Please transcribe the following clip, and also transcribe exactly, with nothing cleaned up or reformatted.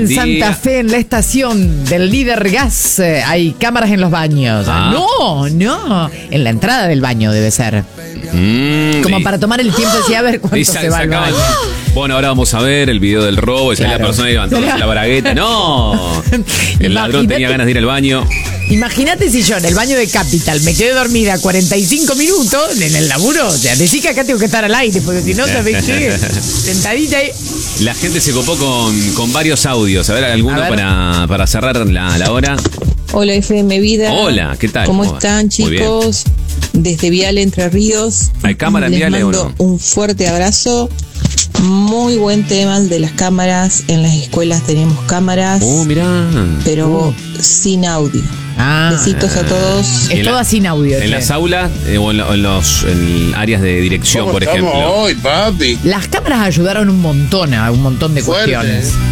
En Santa Fe, en la estación del líder gas, eh, hay cámaras en los baños. Ah. No, no. En la entrada del baño debe ser. Mm, Como y- para tomar el tiempo y a ver cuánto y sa- se va al sacaban- baño. Bueno, ahora vamos a ver el video del robo. Esa es la Claro. persona levantándose la bragueta. ¡No! El ladrón Imagínate- tenía ganas de ir al baño. Imagínate si yo en el baño de Capital me quedé dormida cuarenta y cinco minutos en el laburo. O sea, decí que acá tengo que estar al aire, porque si no, ¿sabés qué? Sentadita ahí. La gente se copó con, con varios audios. A ver, alguno A ver. Para, para cerrar la, la hora. Hola F M Vida. Hola, ¿qué tal? ¿Cómo ¿Cómo va? están, Muy bien. chicos? Desde Viale, Entre Ríos. ¿Hay cámara en Les Viale o mando no? un fuerte abrazo. Muy buen tema el de las cámaras. En las escuelas tenemos cámaras, Oh, mirá. pero sin audio. Ah, Besitos a todos. es En toda la- sin audio. En che. las aulas eh, o en, lo- en los en áreas de dirección, ¿Cómo por estamos ejemplo. hoy, papi? Las cámaras ayudaron un montón a un montón de Fuerte. cuestiones.